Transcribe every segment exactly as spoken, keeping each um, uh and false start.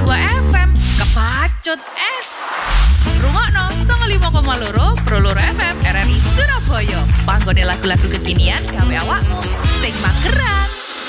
dua F M Kepacut es Rungokno sanga lima koma loro Proloro F M R R I Surabaya. Panggone lagu-lagu kekinian gawe awakmu sing mageran.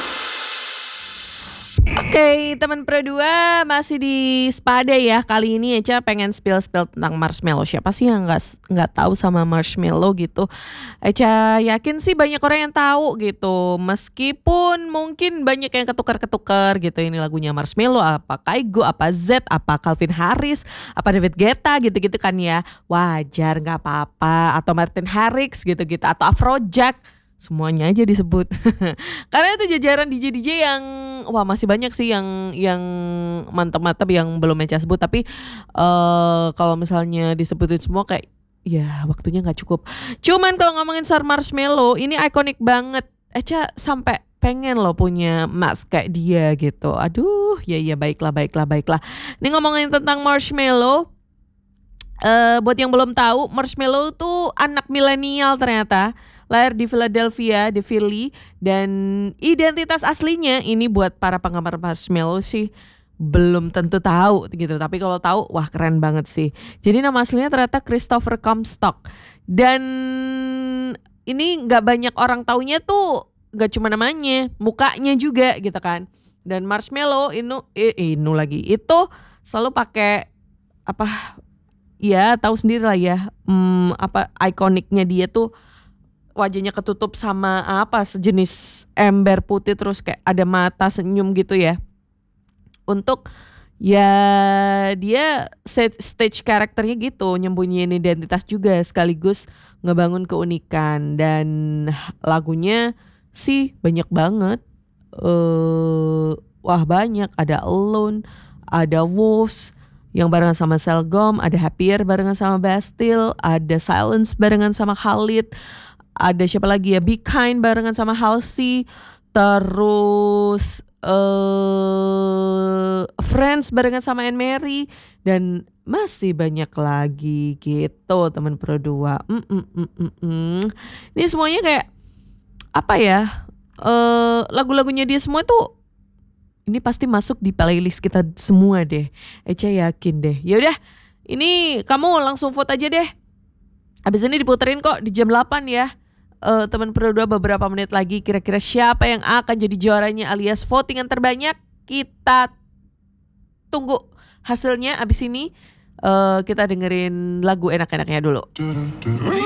Oke, okay, teman Pro dua masih di Spada ya. Kali ini Eca pengen spill-spill tentang marshmallow. Siapa sih yang nggak nggak tahu sama marshmallow gitu? Eca yakin sih banyak orang yang tahu gitu. Meskipun mungkin banyak yang ketukar-ketukar gitu. Ini lagunya Marshmello, apa Kygo, apa Z, apa Calvin Harris, apa David Guetta gitu-gitu kan ya. Wajar, nggak apa-apa. Atau Martin Garrix gitu-gitu. Atau Afrojack. Semuanya aja disebut. Karena itu jajaran D J D J yang wah masih banyak sih yang yang mantap-mantap yang belum Eca sebut, tapi uh, kalau misalnya disebutin semua kayak ya waktunya nggak cukup. Cuman kalau ngomongin soal Marshmello ini ikonik banget. Eca sampai pengen loh punya mas kayak dia gitu. Aduh, ya ya baiklah baiklah baiklah. Ini ngomongin tentang Marshmello. Uh, buat yang belum tahu, Marshmello tuh anak milenial ternyata. Lahir di Philadelphia, di Philly, dan identitas aslinya ini buat para penggemar Marshmello sih belum tentu tahu gitu. Tapi kalau tahu, wah keren banget sih. Jadi nama aslinya ternyata Christopher Comstock. Dan ini nggak banyak orang taunya tuh, nggak cuma namanya, mukanya juga gitu kan. Dan Marshmello inu, eh, inu lagi itu selalu pakai apa? Ya tahu sendiri lah ya, hmm, apa ikoniknya dia tuh. Wajahnya ketutup sama apa sejenis ember putih terus kayak ada mata senyum gitu ya. Untuk ya dia stage karakternya gitu, nyembunyiin identitas juga sekaligus ngebangun keunikan. Dan lagunya sih banyak banget. Uh, wah banyak, ada Alone, ada Wolves yang barengan sama Selgom, ada Happier barengan sama Bastille, ada Silence barengan sama Khalid. Ada siapa lagi ya, Be Kind barengan sama Halsey, terus uh, Friends barengan sama Anne Mary, dan masih banyak lagi gitu teman Pro dua. Mm, mm, mm, mm, mm. Ini semuanya kayak apa ya, uh, lagu-lagunya dia semua tuh ini pasti masuk di playlist kita semua deh. Eca yakin deh. Yaudah, ini kamu langsung vote aja deh. Abis ini diputerin kok di jam delapan ya. Uh, teman Pro dua beberapa menit lagi, kira-kira siapa yang akan jadi juaranya alias votingan terbanyak. Kita tunggu hasilnya. Abis ini uh, kita dengerin lagu enak-enaknya dulu.